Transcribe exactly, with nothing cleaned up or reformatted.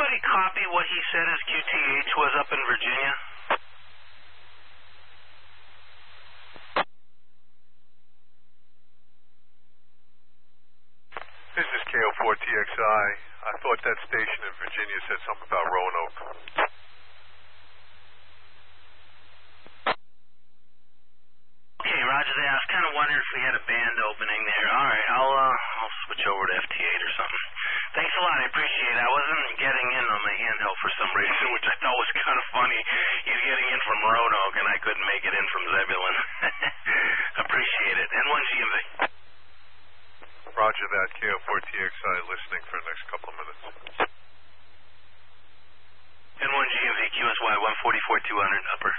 anybody copy what he said his Q T H was up in Virginia? This is K O four T X I. I thought that station in Virginia said something about Roanoke. Okay, roger that. I was kind of wondering if we had a band opening there. All right, I'll uh, I'll switch over to F T eight or something. Thanks a lot. I appreciate it. I wasn't getting in on my handheld for some reason, which I thought was kind of funny. He's getting in from Roanoke, and I couldn't make it in from Zebulon. Appreciate it. N one G M V. Roger that. K O four T X I listening for the next couple of minutes. N one G M V, Q S Y one forty-four two hundred, upper.